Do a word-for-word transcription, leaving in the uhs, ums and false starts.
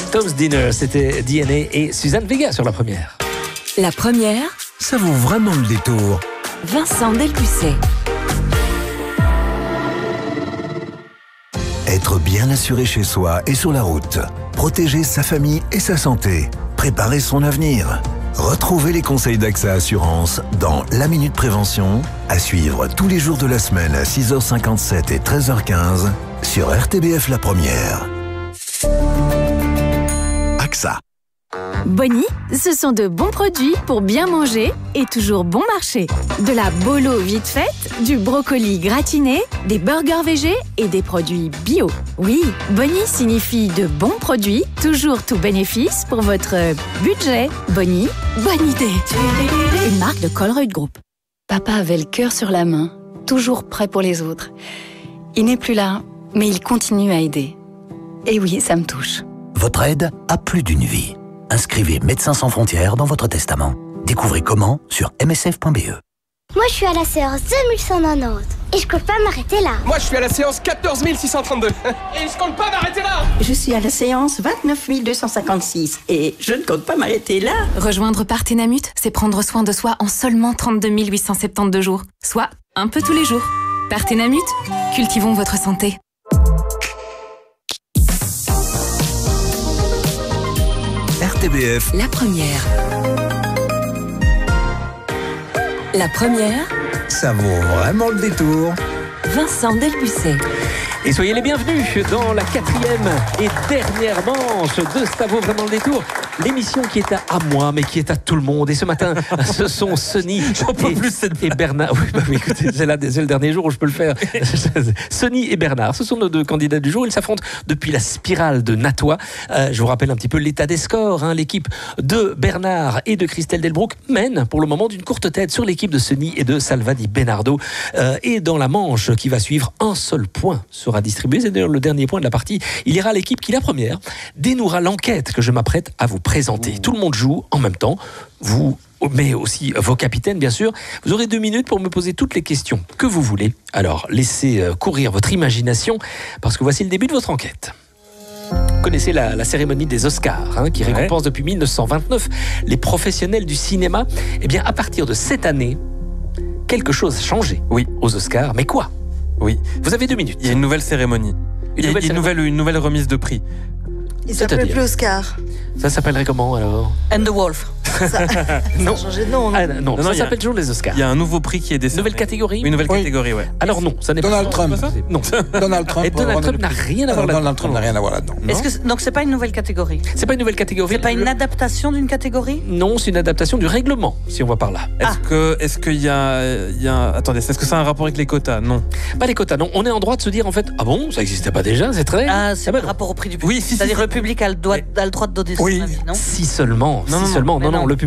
Tom's Dinner, c'était D N A et Suzanne Vega sur la première. La première, ça vaut vraiment le détour. Vincent Delpucet. Être bien assuré chez soi et sur la route. Protéger sa famille et sa santé. Préparer son avenir. Retrouvez les conseils d'Axa Assurance dans La Minute Prévention, à suivre tous les jours de la semaine à six heures cinquante-sept et treize heures quinze sur R T B F La Première. AXA. Bonnie, ce sont de bons produits pour bien manger et toujours bon marché. De la bolo vite faite, du brocoli gratiné, des burgers végés et des produits bio. Oui, Bonnie signifie de bons produits, toujours tout bénéfice pour votre budget. Bonnie, bonne idée. Une marque de Colruyt Group. Papa avait le cœur sur la main, toujours prêt pour les autres. Il n'est plus là, mais il continue à aider. Et oui, ça me touche. Votre aide a plus d'une vie. Inscrivez Médecins sans frontières dans votre testament. Découvrez comment sur m s f point b e. Moi, je suis à la séance deux mille cent quatre-vingt-dix et je compte pas m'arrêter là. Moi, je suis à la séance quatorze mille six cent trente-deux et je compte pas m'arrêter là. Je suis à la séance vingt-neuf mille deux cent cinquante-six et je ne compte pas m'arrêter là. Rejoindre Parthénamut, c'est prendre soin de soi en seulement trente-deux mille huit cent soixante-douze jours, soit un peu tous les jours. Parthénamut, cultivons votre santé. R T B F. La première. La première, Ça vaut vraiment le détour. Vincent Delpucet. Et soyez les bienvenus dans la quatrième et dernière manche de Ça vaut vraiment le détour. L'émission qui est à, à moi, mais qui est à tout le monde. Et ce matin, ce sont Sonny et, plus et Bernard. Oui, bah, écoutez, c'est, là, c'est le dernier jour où je peux le faire. Sonny et Bernard, ce sont nos deux candidats du jour. Ils s'affrontent depuis la spirale de Natois. Euh, je vous rappelle un petit peu l'état des scores. Hein. L'équipe de Bernard et de Christelle Delbrouck mène pour le moment d'une courte tête sur l'équipe de Sonny et de Salvador Benardo. Euh, et dans la manche qui va suivre, un seul point sera distribué. C'est d'ailleurs le dernier point de la partie. Il ira à l'équipe qui, la première, dénouera l'enquête que je m'apprête à vous présenter. Tout le monde joue en même temps. Vous, mais aussi vos capitaines, bien sûr. Vous aurez deux minutes pour me poser toutes les questions que vous voulez. Alors, laissez courir votre imagination, parce que voici le début de votre enquête. Vous connaissez la, la cérémonie des Oscars, hein, qui ouais. récompense depuis mille neuf cent vingt-neuf les professionnels du cinéma. Eh bien, à partir de cette année, quelque chose a changé oui. aux Oscars. Mais quoi ? Oui. Vous avez deux minutes. Il y a une nouvelle cérémonie. Une, nouvelle, une, cérémonie. Nouvelle, une nouvelle remise de prix. Il s'appelle plus Oscar. Ça s'appellerait comment alors ? And the Wolf. Ça, non. Ça a changé de nom. Ah, non, non, non, ça a, s'appelle toujours les Oscars. Il y a un nouveau prix qui est décerné. Nouvelle catégorie ? Une nouvelle oui. catégorie, ouais. Alors non, ça n'est Donald pas Trump. ça. Non. Donald Trump. Et Donald Trump n'a rien à voir là-dedans. Donald Trump n'a rien à voir là-dedans. Est-ce que, donc c'est pas une nouvelle catégorie ? C'est pas une nouvelle catégorie. C'est pas une adaptation d'une catégorie ? Non, c'est une adaptation du règlement, si on va par là. Est-ce ah. que, est-ce qu'il y a, il y a, attendez, est-ce que ça a un rapport avec les quotas ? Non. Pas les quotas, non. On est en droit de se dire en fait, ah bon, ça n'existait pas déjà, c'est très. Ah, c'est par rapport au prix du public. Oui, si, c'est-à-dire si, le public a le, droit, a le droit de donner son oui. avis, non ? Si seulement, non, si non, seulement, non, non, non,